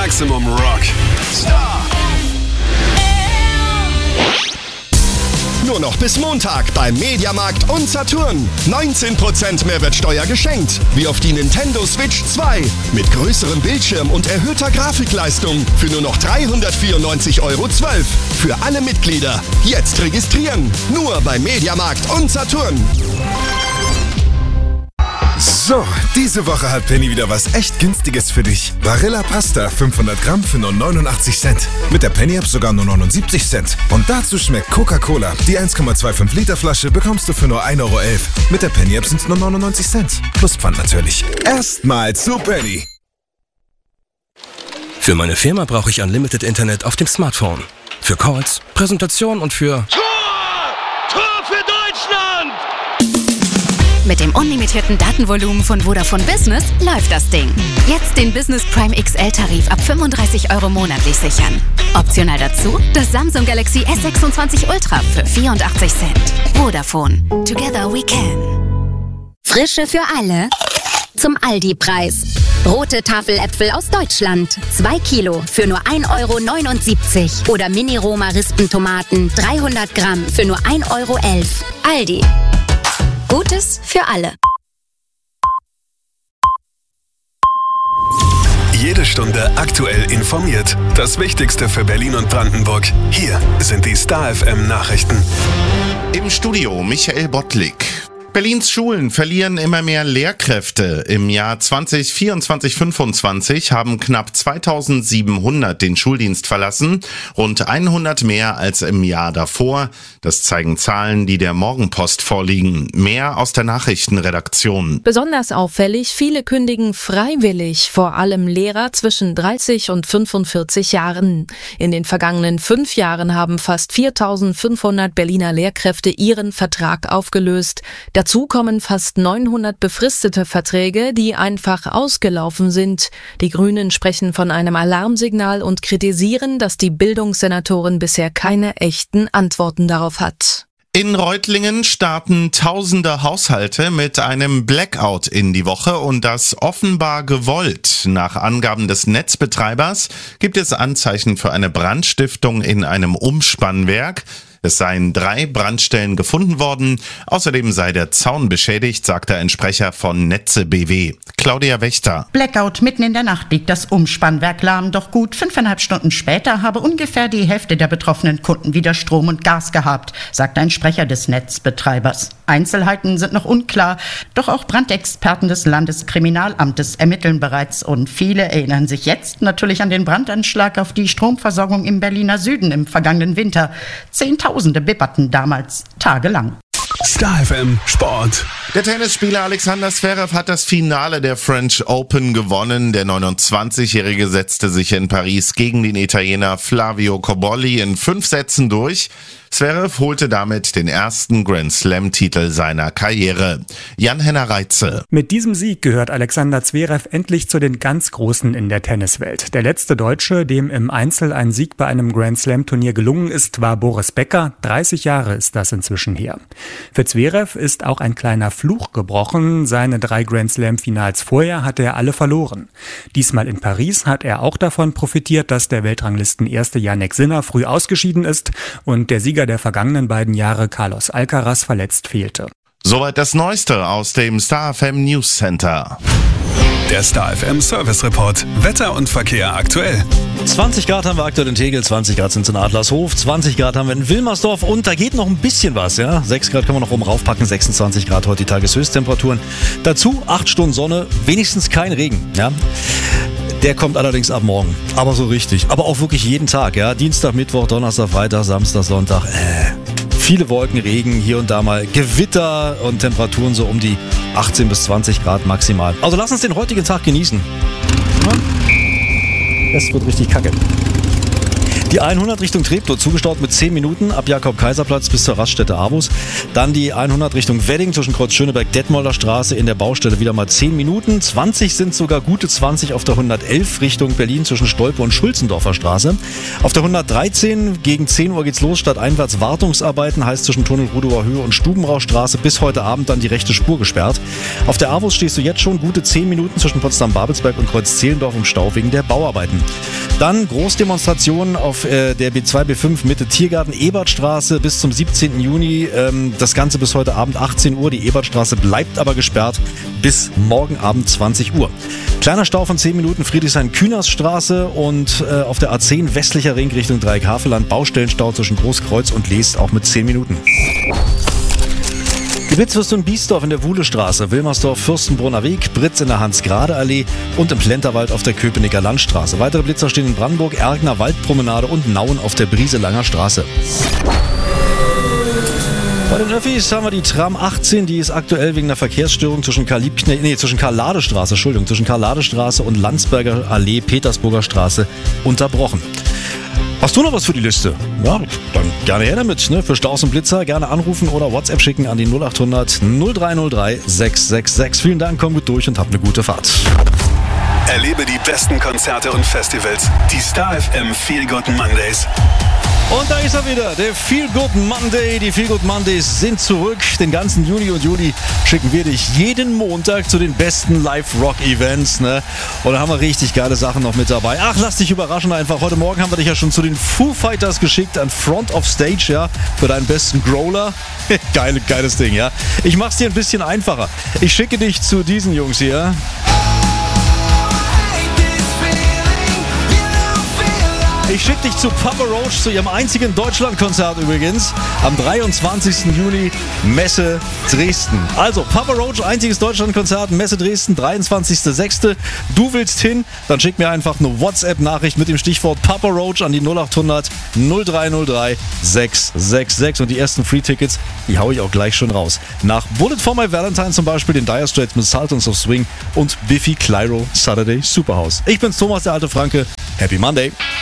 Maximum Rock. Star. Nur noch bis Montag beim Mediamarkt und Saturn. 19% Mehrwertsteuer geschenkt. Wie auf die Nintendo Switch 2. Mit größerem Bildschirm und erhöhter Grafikleistung. Für nur noch 394,12 € Für alle Mitglieder. Jetzt registrieren. Nur beim Mediamarkt und Saturn. So, diese Woche hat Penny wieder was echt Günstiges für dich. Barilla Pasta 500 Gramm für nur 89 Cent. Mit der Penny-App sogar nur 79 Cent. Und dazu schmeckt Coca-Cola. Die 1,25 Liter Flasche bekommst du für nur 1,11 €. Mit der Penny-App sind es nur 99 Cent. Plus Pfand natürlich. Erstmal zu Penny. Für meine Firma brauche ich Unlimited Internet auf dem Smartphone. Für Calls, Präsentation und für... Tor für Deutschland! Mit dem unlimitierten Datenvolumen von Vodafone Business läuft das Ding. Jetzt den Business Prime XL-Tarif ab 35 € monatlich sichern. Optional dazu das Samsung Galaxy S26 Ultra für 84 Cent. Vodafone. Together we can. Frische für alle. Zum Aldi-Preis. Rote Tafeläpfel aus Deutschland. 2 Kilo für nur 1,79 € Oder Mini-Roma-Rispentomaten 300 Gramm für nur 1,11 € Aldi. Gutes für alle. Jede Stunde aktuell informiert. Das Wichtigste für Berlin und Brandenburg. Hier sind die Star FM Nachrichten. Im Studio Michael Bottlik. Berlins Schulen verlieren immer mehr Lehrkräfte. Im Jahr 2024/25 haben knapp 2700 den Schuldienst verlassen, rund 100 mehr als im Jahr davor. Das zeigen Zahlen, die der Morgenpost vorliegen. Mehr aus der Nachrichtenredaktion. Besonders auffällig, viele kündigen freiwillig, vor allem Lehrer zwischen 30 und 45 Jahren. In den vergangenen 5 Jahren haben fast 4500 Berliner Lehrkräfte ihren Vertrag aufgelöst. Dazu kommen fast 900 befristete Verträge, die einfach ausgelaufen sind. Die Grünen sprechen von einem Alarmsignal und kritisieren, dass die Bildungssenatorin bisher keine echten Antworten darauf hat. In Reutlingen starten tausende Haushalte mit einem Blackout in die Woche und das offenbar gewollt. Nach Angaben des Netzbetreibers gibt es Anzeichen für eine Brandstiftung in einem Umspannwerk. Es seien 3 Brandstellen gefunden worden. Außerdem sei der Zaun beschädigt, sagte ein Sprecher von Netze BW. Claudia Wächter. Blackout mitten in der Nacht liegt das Umspannwerk lahm. Doch gut 5,5 Stunden später habe ungefähr die Hälfte der betroffenen Kunden wieder Strom und Gas gehabt, sagt ein Sprecher des Netzbetreibers. Einzelheiten sind noch unklar. Doch auch Brandexperten des Landeskriminalamtes ermitteln bereits. Und viele erinnern sich jetzt natürlich an den Brandanschlag auf die Stromversorgung im Berliner Süden im vergangenen Winter. Zehntausende bibberten damals tagelang. Star FM Sport. Der Tennisspieler Alexander Zverev hat das Finale der French Open gewonnen. Der 29-Jährige setzte sich in Paris gegen den Italiener Flavio Cobolli in 5 Sätzen durch. Zverev holte damit den ersten Grand-Slam-Titel seiner Karriere. Jan-Henner Reitze. Mit diesem Sieg gehört Alexander Zverev endlich zu den ganz Großen in der Tenniswelt. Der letzte Deutsche, dem im Einzel ein Sieg bei einem Grand-Slam-Turnier gelungen ist, war Boris Becker. 30 Jahre ist das inzwischen her. Für Zverev ist auch ein kleiner Fluch gebrochen. Seine 3 Grand-Slam-Finals vorher hatte er alle verloren. Diesmal in Paris hat er auch davon profitiert, dass der Weltranglisten-Erste Jannik Sinner früh ausgeschieden ist und der Sieger der vergangenen beiden Jahre Carlos Alcaraz verletzt fehlte. Soweit das Neueste aus dem Star FM News Center. Der Star FM Service Report. Wetter und Verkehr aktuell. 20 Grad haben wir aktuell in Tegel, 20 Grad sind es in Adlershof, 20 Grad haben wir in Wilmersdorf und da geht noch ein bisschen was. Ja? 6 Grad können wir noch oben raufpacken, 26 Grad heute die Tageshöchsttemperaturen. Dazu 8 Stunden Sonne, wenigstens kein Regen. Ja? Der kommt allerdings ab morgen. Aber so richtig. Aber auch wirklich jeden Tag. Ja? Dienstag, Mittwoch, Donnerstag, Freitag, Samstag, Sonntag. Viele Wolken, Regen, hier und da mal Gewitter und Temperaturen so um die 18 bis 20 Grad maximal. Also lass uns den heutigen Tag genießen. Es wird richtig kacke. Die 100 Richtung Treptow zugestaut mit 10 Minuten ab Jakob-Kaiser-Platz bis zur Raststätte Avus. Dann die 100 Richtung Wedding zwischen Kreuz Schöneberg-Detmolder Straße in der Baustelle wieder mal 10 Minuten. 20 sind sogar gute 20 auf der 111 Richtung Berlin zwischen Stolpe und Schulzendorfer Straße. Auf der 113 gegen 10 Uhr geht's los. Stadteinwärts Wartungsarbeiten, heißt zwischen Tunnel Rudower Höhe und Stubenrauchstraße bis heute Abend dann die rechte Spur gesperrt. Auf der Avus stehst du jetzt schon gute 10 Minuten zwischen Potsdam-Babelsberg und Kreuz-Zehlendorf im Stau wegen der Bauarbeiten. Dann Großdemonstrationen auf der B2, B5 Mitte Tiergarten-Ebertstraße bis zum 17. Juni. Das Ganze bis heute Abend 18 Uhr. Die Ebertstraße bleibt aber gesperrt bis morgen Abend 20 Uhr. Kleiner Stau von 10 Minuten Friedrichshain-Kühnersstraße und auf der A10 westlicher Ring Richtung Dreieck-Havelland Baustellenstau zwischen Großkreuz und Leest auch mit 10 Minuten. Geblitzt wirst du in Biesdorf in der Wuhlestraße, Wilmersdorf, Fürstenbrunner Weg, Britz in der Hans-Grade-Allee und im Plenterwald auf der Köpenicker Landstraße. Weitere Blitzer stehen in Brandenburg, Ergner, Waldpromenade und Nauen auf der Brieselanger Straße. Bei den Öffis haben wir die Tram 18, die ist aktuell wegen einer Verkehrsstörung zwischen Karl-Ladestraße und Landsberger Allee, Petersburger Straße unterbrochen. Hast du noch was für die Liste? Ja, dann gerne her damit. Ne? Für Staus und Blitzer gerne anrufen oder WhatsApp schicken an die 0800 0303 666. Vielen Dank, komm gut durch und hab eine gute Fahrt. Erlebe die besten Konzerte und Festivals. Die Star FM Feel Good Mondays. Und da ist er wieder, der Feel Good Monday. Die Feel Good Mondays sind zurück. Den ganzen Juni und Juli schicken wir dich jeden Montag zu den besten Live-Rock-Events. Ne? Und da haben wir richtig geile Sachen noch mit dabei. Ach, lass dich überraschen einfach. Heute Morgen haben wir dich ja schon zu den Foo Fighters geschickt an Front of Stage, ja, für deinen besten Growler. Geiles Ding, ja. Ich mach's dir ein bisschen einfacher. Ich schicke dich zu diesen Jungs hier. Ich schicke dich zu Papa Roach, zu ihrem einzigen Deutschlandkonzert übrigens, am 23. Juni, Messe Dresden. Also, Papa Roach, einziges Deutschlandkonzert, Messe Dresden, 23.06. Du willst hin, dann schick mir einfach eine WhatsApp-Nachricht mit dem Stichwort Papa Roach an die 0800 0303 666. Und die ersten Free-Tickets, die hau ich auch gleich schon raus. Nach Bullet for My Valentine zum Beispiel, den Dire Straits mit Sultans of Swing und Biffy Clyro Saturday Superhouse. Ich bin's Thomas, der alte Franke. Happy Monday!